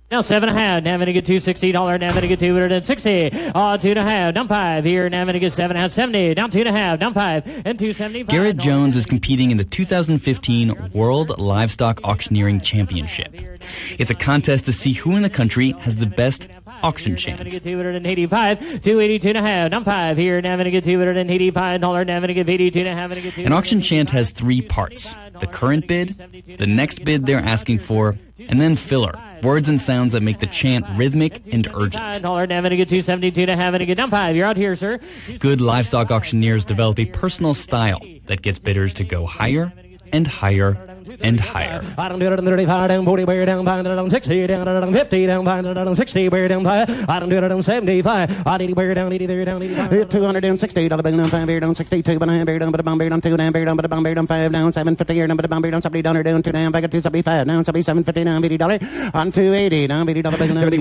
Now 7.5, now having to get $260, now having to get $260, 2.5, down 5, here, now having to get 7.5, 70, down 2.5, down 5, and $275. Garrett Jones is competing in the 2015 World Livestock Auctioneering Championship. It's a contest to see who in the country has the best auction chant. $285, 282.5, down 5, here, now having to get $285, now having to get $82.5. An auction chant has three parts: the current bid, the next bid they're asking for, and then filler, words and sounds that make the chant rhythmic and urgent. Down 5, you're out here, sir. Good livestock auctioneers develop a personal style that gets bidders to go higher and higher and higher. I don't do it on 35, down 40, bear down 5, down 60, down 50, down 5, down 60, bear down 5. I don't do it on 75. I need bear down 80, there down 85. 200 down 60, down 5, bear down 62, but I bear down, but a bomb bear down 2, down bear down, but a bomb bear down 5, down 750, down but a bomb bear down $70 down 2 down back at $275, down $750 down $80 on 280, down $80 down